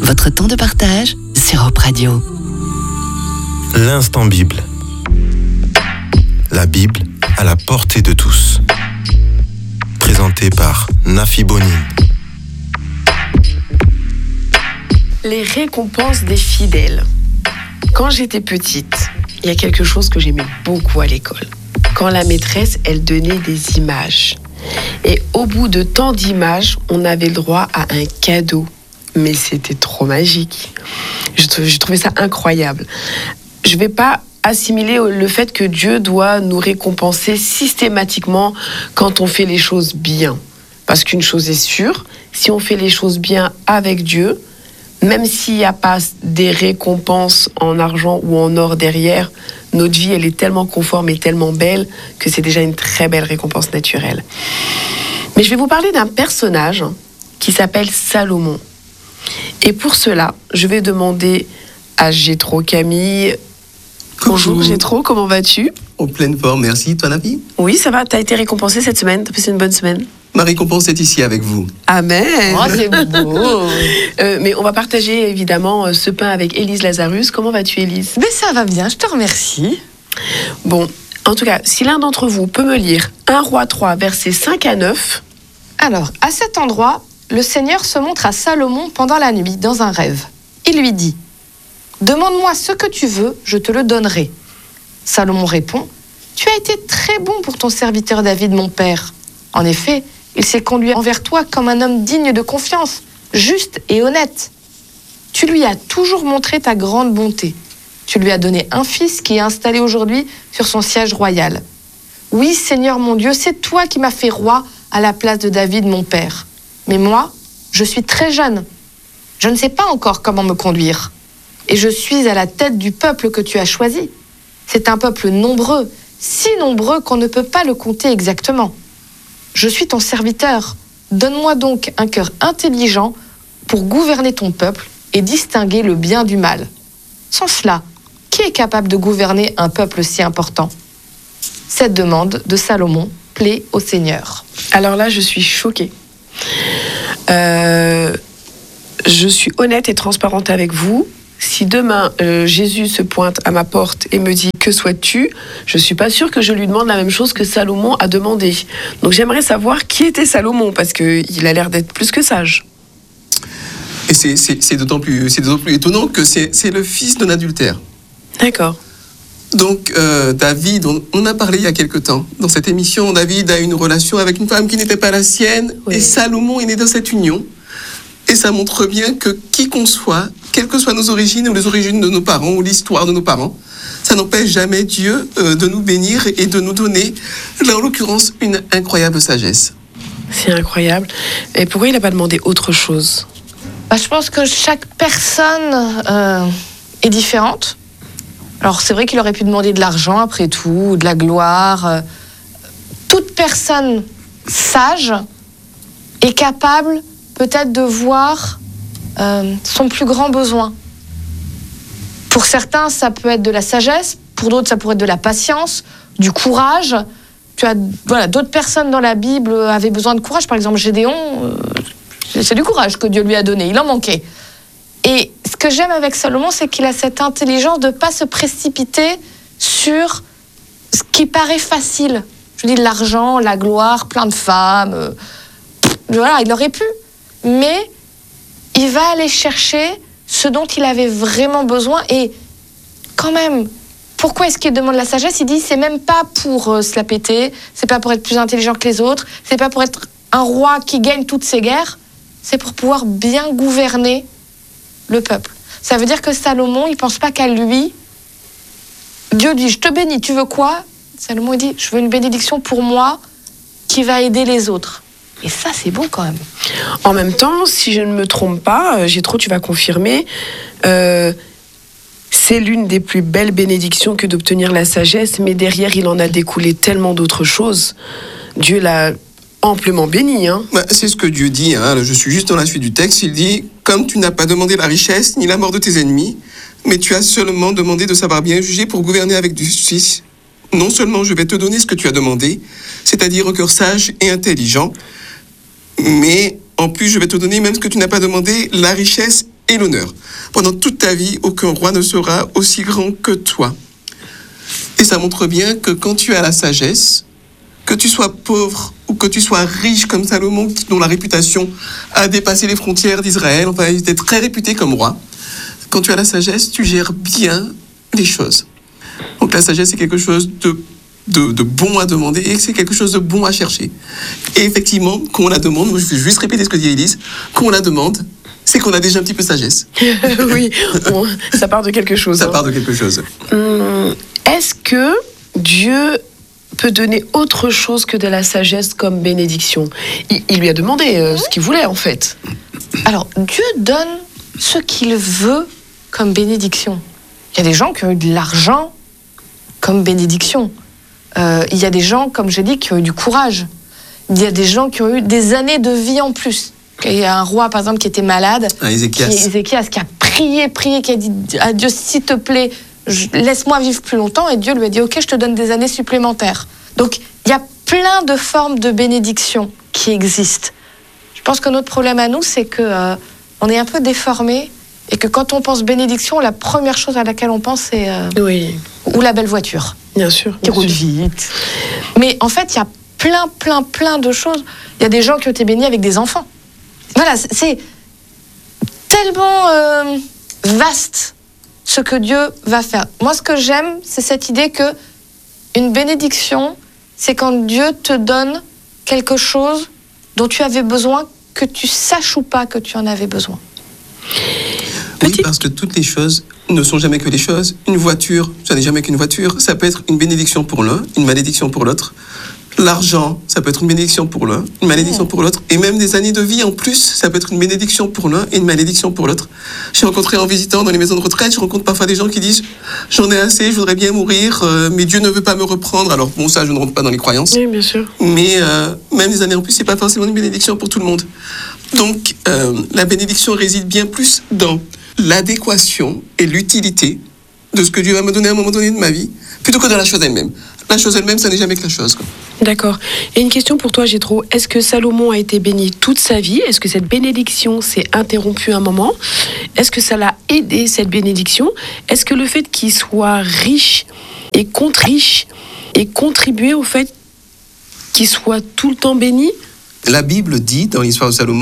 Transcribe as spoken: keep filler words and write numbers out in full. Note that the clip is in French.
votre temps de partage sur Europe Radio. L'instant Bible. La Bible à la portée de tous. Présenté par Nafi Bonin. Les récompenses des fidèles. Quand j'étais petite, il y a quelque chose que j'aimais beaucoup à l'école. Quand la maîtresse, elle donnait des images. Et au bout de tant d'images, on avait le droit à un cadeau. Mais c'était trop magique. J'ai trouvé ça incroyable. Je ne vais pas assimiler le fait que Dieu doit nous récompenser systématiquement quand on fait les choses bien. Parce qu'une chose est sûre, si on fait les choses bien avec Dieu, même s'il n'y a pas des récompenses en argent ou en or derrière, notre vie, elle est tellement conforme et tellement belle que c'est déjà une très belle récompense naturelle. Mais je vais vous parler d'un personnage qui s'appelle Salomon. Et pour cela, je vais demander à Jétro Camille. Bonjour Jétro, comment vas-tu ? En pleine forme, merci. Toi, Nafi ? Oui, ça va. T'as été récompensé cette semaine. T'as passé une bonne semaine ? Ma récompense est ici avec vous. Amen. Oh, c'est beau. euh, mais on va partager évidemment ce pain avec Élise Lazarus. Comment vas-tu, Élise ? Mais ça va bien, je te remercie. Bon, en tout cas, si l'un d'entre vous peut me lire un Roi trois, versets cinq à neuf. Alors, à cet endroit, le Seigneur se montre à Salomon pendant la nuit, dans un rêve. Il lui dit : « Demande-moi ce que tu veux, je te le donnerai. » Salomon répond : « Tu as été très bon pour ton serviteur David, mon père. En effet, il s'est conduit envers toi comme un homme digne de confiance, juste et honnête. Tu lui as toujours montré ta grande bonté. Tu lui as donné un fils qui est installé aujourd'hui sur son siège royal. Oui, Seigneur mon Dieu, c'est toi qui m'as fait roi à la place de David, mon père. Mais moi, je suis très jeune. Je ne sais pas encore comment me conduire. Et je suis à la tête du peuple que tu as choisi. C'est un peuple nombreux, si nombreux qu'on ne peut pas le compter exactement. Je suis ton serviteur. Donne-moi donc un cœur intelligent pour gouverner ton peuple et distinguer le bien du mal. Sans cela, qui est capable de gouverner un peuple si important ? Cette demande de Salomon plaît au Seigneur. Alors là, je suis choquée. Euh, je suis honnête et transparente avec vous. Si demain, euh, Jésus se pointe à ma porte et me dit « Que souhaites-tu ?», je ne suis pas sûre que je lui demande la même chose que Salomon a demandé. Donc j'aimerais savoir qui était Salomon, parce qu'il a l'air d'être plus que sage. Et c'est, c'est, c'est, d'autant, plus, c'est d'autant plus étonnant que c'est, c'est le fils d'un adultère. D'accord. Donc euh, David, on, on a parlé il y a quelque temps. Dans cette émission, David a une relation avec une femme qui n'était pas la sienne. Oui. Et Salomon est né dans cette union. Et ça montre bien que qui qu'on soit, quelles que soient nos origines ou les origines de nos parents ou l'histoire de nos parents, ça n'empêche jamais Dieu euh, de nous bénir et de nous donner, là en l'occurrence, une incroyable sagesse. C'est incroyable. Et pourquoi il n'a pas demandé autre chose ? Bah, je pense que chaque personne euh, est différente. Alors c'est vrai qu'il aurait pu demander de l'argent après tout, de la gloire. Euh, toute personne sage est capable peut-être de voir euh, son plus grand besoin. Pour certains, ça peut être de la sagesse, pour d'autres, ça pourrait être de la patience, du courage. Tu as, voilà, d'autres personnes dans la Bible avaient besoin de courage. Par exemple, Gédéon, euh, c'est du courage que Dieu lui a donné, il en manquait. Et ce que j'aime avec Salomon, c'est qu'il a cette intelligence de ne pas se précipiter sur ce qui paraît facile. Je dis l'argent, la gloire, plein de femmes. Euh, voilà, il aurait pu. Mais il va aller chercher ce dont il avait vraiment besoin. Et quand même, pourquoi est-ce qu'il demande la sagesse ? Il dit, c'est même pas pour euh, se la péter, c'est pas pour être plus intelligent que les autres, c'est pas pour être un roi qui gagne toutes ses guerres, c'est pour pouvoir bien gouverner le peuple. Ça veut dire que Salomon, il pense pas qu'à lui. Dieu dit, je te bénis, tu veux quoi ? Salomon, il dit, je veux une bénédiction pour moi qui va aider les autres. Et ça, c'est bon quand même. En même temps, si je ne me trompe pas, Jétro, tu vas confirmer, euh, c'est l'une des plus belles bénédictions que d'obtenir la sagesse, mais derrière, il en a découlé tellement d'autres choses. Dieu l'a amplement béni. Hein. Bah, c'est ce que Dieu dit, hein. Je suis juste dans la suite du texte, il dit « Comme tu n'as pas demandé la richesse ni la mort de tes ennemis, mais tu as seulement demandé de savoir bien juger pour gouverner avec justice, non seulement je vais te donner ce que tu as demandé, c'est-à-dire un cœur sage et intelligent, mais en plus je vais te donner même ce que tu n'as pas demandé, la richesse et l'honneur. Pendant toute ta vie, aucun roi ne sera aussi grand que toi. Et ça montre bien que quand tu as la sagesse, que tu sois pauvre ou que tu sois riche comme Salomon, dont la réputation a dépassé les frontières d'Israël, enfin, il était très réputé comme roi. Quand tu as la sagesse, tu gères bien les choses. Donc la sagesse, c'est quelque chose de, de, de bon à demander et c'est quelque chose de bon à chercher. Et effectivement, quand on la demande, moi, je vais juste répéter ce que dit Élise, quand on la demande, c'est qu'on a déjà un petit peu de sagesse. Oui, bon, ça part de quelque chose. Ça hein. part de quelque chose. Hum, est-ce que Dieu peut donner autre chose que de la sagesse comme bénédiction? il, il lui a demandé euh, ce qu'il voulait en fait. Alors, Dieu donne ce qu'il veut comme bénédiction. Il y a des gens qui ont eu de l'argent comme bénédiction. Euh, il y a des gens, comme j'ai dit, qui ont eu du courage. Il y a des gens qui ont eu des années de vie en plus. Il y a un roi, par exemple, qui était malade. Ah, Ézéchias. Qui, Ézéchias, qui a prié, prié, qui a dit à Dieu, s'il te plaît, je, laisse-moi vivre plus longtemps. Et Dieu lui a dit, ok, je te donne des années supplémentaires. Donc, il y a plein de formes de bénédiction qui existent. Je pense que notre problème à nous, c'est que euh, on est un peu déformé et que quand on pense bénédiction, la première chose à laquelle on pense, c'est euh, Oui, ou la belle voiture bien sûr. qui bien roule sûr. vite. Mais en fait, il y a plein, plein, plein de choses. Il y a des gens qui ont été bénis avec des enfants. Voilà, c'est- c'est tellement euh, vaste ce que Dieu va faire. Moi, ce que j'aime, c'est cette idée que une bénédiction, c'est quand Dieu te donne quelque chose dont tu avais besoin, que tu saches ou pas que tu en avais besoin. Oui, Petit- parce que toutes les choses ne sont jamais que les choses. Une voiture, ça n'est jamais qu'une voiture. Ça peut être une bénédiction pour l'un, une malédiction pour l'autre. L'argent, ça peut être une bénédiction pour l'un, une malédiction pour l'autre. Et même des années de vie en plus, ça peut être une bénédiction pour l'un et une malédiction pour l'autre. J'ai rencontré en visitant dans les maisons de retraite, je rencontre parfois des gens qui disent « J'en ai assez, je voudrais bien mourir, euh, mais Dieu ne veut pas me reprendre. » Alors bon, ça, je ne rentre pas dans les croyances. Oui, bien sûr. Mais euh, même des années en plus, c'est pas forcément une bénédiction pour tout le monde. Donc, euh, la bénédiction réside bien plus dans l'adéquation et l'utilité de ce que Dieu va me donner à un moment donné de ma vie, plutôt que dans la chose elle-même. La chose elle-même, ça n'est jamais que la chose, quoi. D'accord. Et une question pour toi, Jétro. Est-ce que Salomon a été béni toute sa vie? Est-ce que cette bénédiction s'est interrompue un moment? Est-ce que ça l'a aidé, cette bénédiction? Est-ce que le fait qu'il soit riche et contre riche et contribué au fait qu'il soit tout le temps béni? La Bible dit, dans l'histoire de Salomon,